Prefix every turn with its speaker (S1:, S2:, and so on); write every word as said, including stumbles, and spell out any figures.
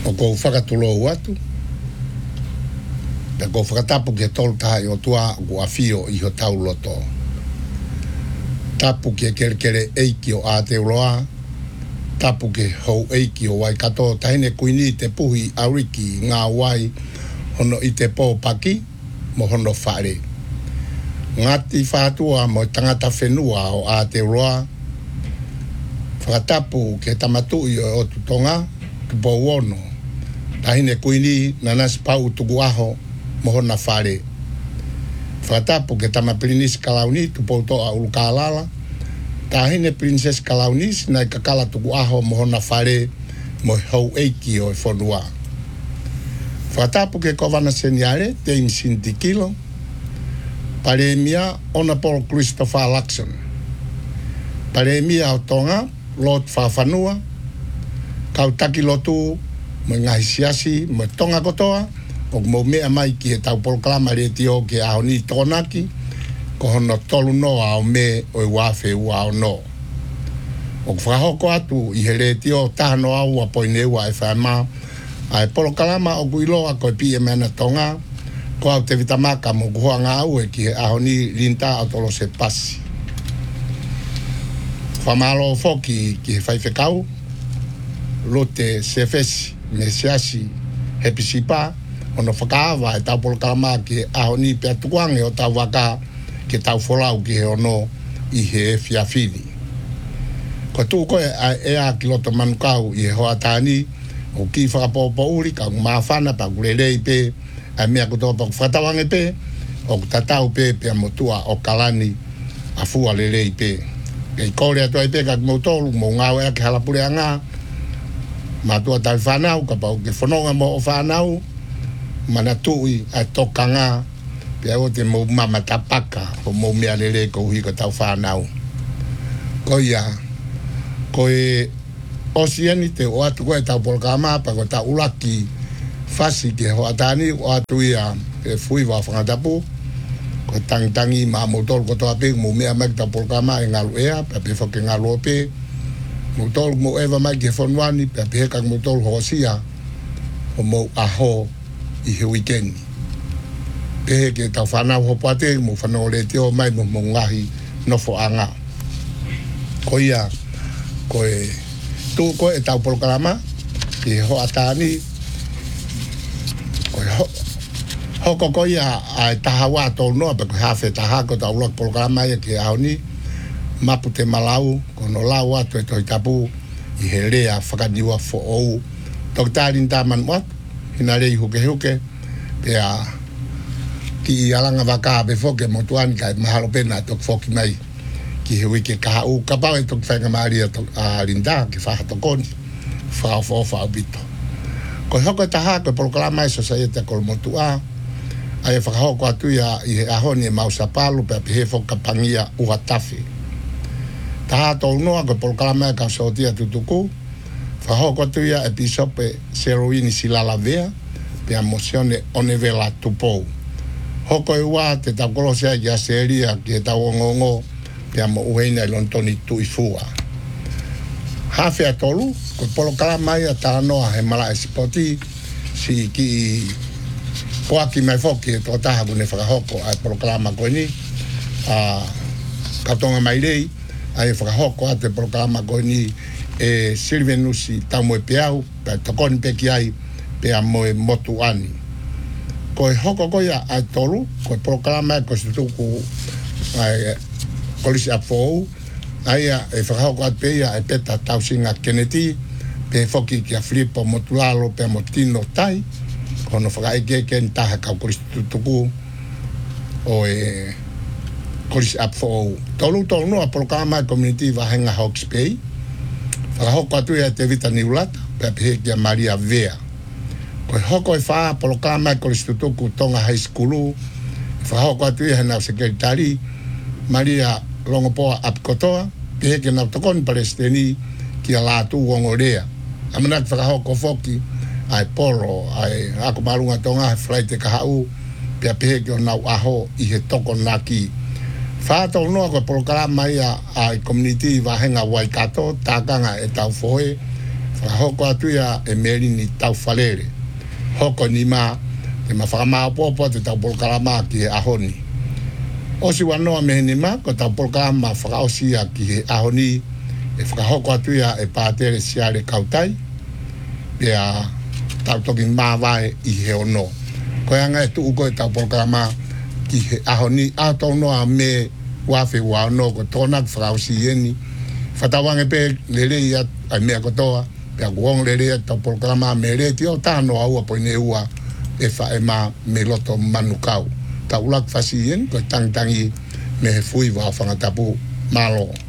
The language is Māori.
S1: o ko whakatulo atu. Pe ko whakatapu ke tolu taha o tua o afio i ho tau loto. Tapu ke kerekere eiki o Aotearoa, tapu ke hou eiki o Waikato, tahine kuini te puhi auriki ngā wai hono i te pō paki mo hono whare. Ngati whātua mo tangata whenua o Aotearoa, whakatapu ke tamatui o Otutonga, ki pō wono, tahine kuini nanas pau tuku aho mo hona whare. Whakatapu ke tama Princess Kalauni tu pō toa ulukalala, tahine Princess Kalaunis nai kakala tuku aho mo hona whare mo hou eiki o e whonua. Whakatapu ke kovana seniare, te imsinti kilo, paremia ona Paul Christopher Luxon. Paremia o tonga, Lord Whawhanua, kautaki lotu mo ngahi siasi mo tonga kotoa, o mo mea mai ki he tau polokalama reti o ke aho ni tonaki, ko hono tolu noa o me o i wafe ua o no. O whahoko atu i he reti o tahano au a poine ua e whaema, a e polokalama o kuiloa ko e pia mena tonga, ko au te vitamaka mo kuhoanga au e ki he aho ni rinta o tolo se pasi. Whamalo foki ki he whaifekau, lote se fesi me siasi he pisipa, ono whakaawa e tau polokalama ki aho ni pia tukuange o tau waka ke tau wholau ki he ono i he fiafini. Ko tū koe e a ki loto manukau i he hoa tāni o ki whakapopo uri ka mawhana pa kurerei pe a mea kutoa pa whatawange pe o tatau pe pe a motua o kalani a fua lerei pe. Kei kore atua i pe ka kimoutolu mo ngau ea ki halapure a ngā matua tai whanau ka pau ke whanonga mo o whanau mana tui a toka ngā pia o te mo mama tapaka o mo mea lere ko hui ka tau whanau. Ko ia, ko e osiani te o atu koe tau polokama pa ko tau ulaki fasi ke ho atani o atu ia e fui wa whangatapu ko tangitangi ma motol ko toa pe mo mea mai tau polokama e ngalu ea pa pe whake ngalu o pe motol mo eva mai ke whanuani pa pe heka motol hosia o mo aho i he weekendi. Pehe ke tau whanau hopoate, mo whanau le teo mai mo mo ngahi nofo anga. Ko ia, ko e tū ko e tau polokalama, ki ho atani, ko e ho, hoko ko ia a e taha wā tō noa, pe ko hawhe taha ko tau loa polokalama ia ki au ni, mapu te malau, ko no lau atu e toi tapu, i he rea whakaniwa fo ou, tok tārin tāman watu, hina rei huke huke, pe a ki i alanga waka be foke mo tuani kai mahalo pena tok foki mai ki he wike ka u ka pau e tok whainga maria tok a rinda ki whahato koni whao fo whao bito ko hoko e taha ko e polokalama e society ko mo tua a e whakahoko atu ia i he ahoni e mausa palu pe api he foka pangia uha tafi taha tau noa ko e polokalama e ka sotia tutuku whakahoko atu ia e pisope seroini silala vea pe a mosione onevela tupou hoko e wā te tau kolosea ki a seria ki e tau ongongo pe a mo uheina i lontoni tui fua. Hawhea tolu, ko polokala mai a tānoa he mara e sipoti si ki poaki mai foki e tō taha kune whakahoko a polokala ma koe ni a katonga mai rei a e whakahoko a te polokala ma koe ni e sirvenusi tau moe peau pe tokoni peki ai pe a moe motu ani. Ko e hoko ko ia a tolu, ko e proklama e ko se tuku ai polisi a fōu, ai e whakahoko at pe ia e peta tausinga Kennedy, pe foki ki a flipo motulalo pe motino tai, kono whakaike ken taha kau polisi tuku o e polisi a fōu. Tolu tolu no a proklama e community wahenga Hawke's Bay, whakahoko atu ia te vita niulata, pe pe ki a Maria Vea. Ko hoko e wha polokama ko Institutuku Tonga High School wha hoko atu i hanau sekretari Maria Longopoa Apikotoa pe ke nau tokoni palestini ki a lātu wongorea amanat wha hoko foki ai polo ai ako marunga tonga he flight ka hau pe pe ke nau aho i he toko naki wha tau noa ko polokama ia ai community wahenga Waikato tākanga e tau fohe hoko atu ia e meri ni tau falere hoko ni ma e ma whakama popo te tau polkalama ki he ahoni o si wanoa me ni ma ko tau polkalama whakaosia ki he ahoni e whakahoko atu ia e pātere siare kautai pia tau toki mawai i he ono ko anga e tuu ko e tau polkalama ki he ahoni a tau noa me wafe wa ono ko tōnak whakaosi whatawange pe lere ia ai mea kotoa pia kuong lere ia tau polkalama me re tio tāno aua poine ua e wha e ma me loto manukau tau lak fasien ko tangtangi me he fui wa whangatapu malo